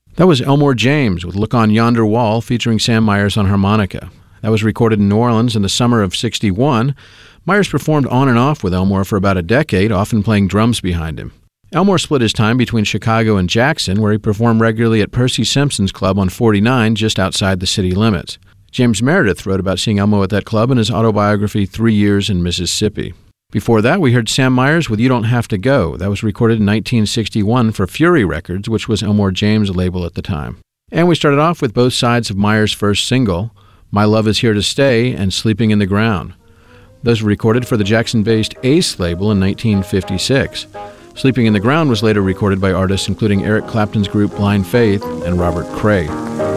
That was Elmore James with Look on Yonder Wall featuring Sam Myers on harmonica. That was recorded in New Orleans in the summer of '61. Myers performed on and off with Elmore for about a decade, often playing drums behind him. Elmore split his time between Chicago and Jackson, where he performed regularly at Percy Simpson's Club on 49, just outside the city limits. James Meredith wrote about seeing Elmo at that club in his autobiography 3 Years in Mississippi. Before that, we heard Sam Myers with You Don't Have to Go. That was recorded in 1961 for Fury Records, which was Elmore James' label at the time. And we started off with both sides of Myers' first single, My Love Is Here to Stay and Sleeping in the Ground. Those were recorded for the Jackson-based Ace label in 1956. Sleeping in the Ground was later recorded by artists including Eric Clapton's group Blind Faith and Robert Cray.